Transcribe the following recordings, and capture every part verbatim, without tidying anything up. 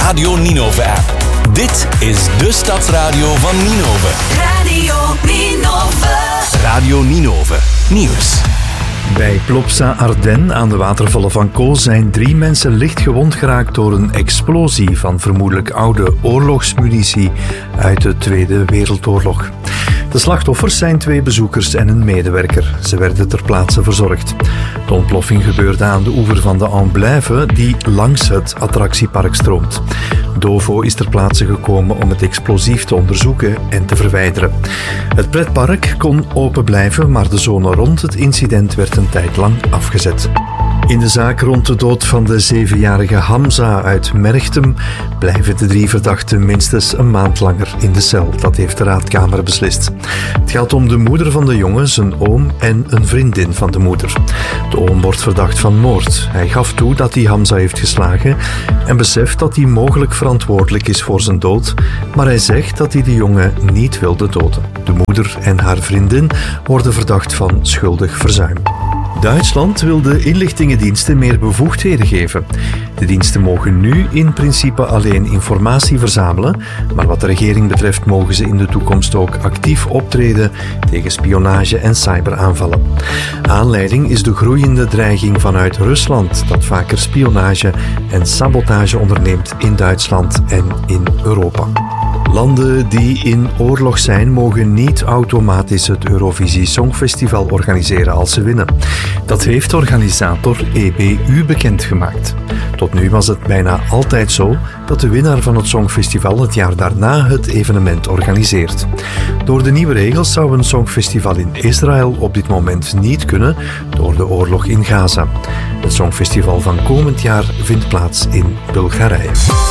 Radio Ninove-app. Dit is de stadsradio van Ninove. Radio Ninove. Radio Ninove Nieuws. Bij Plopsa Ardennes aan de watervallen van Caux zijn drie mensen licht gewond geraakt door een explosie van vermoedelijk oude oorlogsmunitie uit de Tweede Wereldoorlog. De slachtoffers zijn twee bezoekers en een medewerker. Ze werden ter plaatse verzorgd. De ontploffing gebeurde aan de oever van de Amblève, die langs het attractiepark stroomt. Dovo is ter plaatse gekomen om het explosief te onderzoeken en te verwijderen. Het pretpark kon open blijven, maar de zone rond het incident werd een tijd lang afgezet. In de zaak rond de dood van de zevenjarige Hamza uit Merchtem blijven de drie verdachten minstens een maand langer in de cel. Dat heeft de raadkamer beslist. Het gaat om de moeder van de jongen, zijn oom en een vriendin van de moeder. De oom wordt verdacht van moord. Hij gaf toe dat hij Hamza heeft geslagen en beseft dat hij mogelijk verantwoordelijk is voor zijn dood, maar hij zegt dat hij de jongen niet wilde doden. De moeder en haar vriendin worden verdacht van schuldig verzuim. Duitsland wil de inlichtingendiensten meer bevoegdheden geven. De diensten mogen nu in principe alleen informatie verzamelen, maar wat de regering betreft mogen ze in de toekomst ook actief optreden tegen spionage en cyberaanvallen. Aanleiding is de groeiende dreiging vanuit Rusland, dat vaker spionage en sabotage onderneemt in Duitsland en in Europa. Landen die in oorlog zijn, mogen niet automatisch het Eurovisie Songfestival organiseren als ze winnen. Dat heeft organisator E B U bekendgemaakt. Tot nu was het bijna altijd zo dat de winnaar van het Songfestival het jaar daarna het evenement organiseert. Door de nieuwe regels zou een Songfestival in Israël op dit moment niet kunnen door de oorlog in Gaza. Het Songfestival van komend jaar vindt plaats in Bulgarije.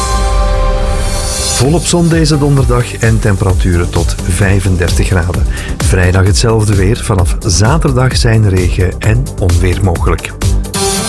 Volop zon deze donderdag en temperaturen tot vijfendertig graden. Vrijdag hetzelfde weer. Vanaf zaterdag zijn regen en onweer mogelijk.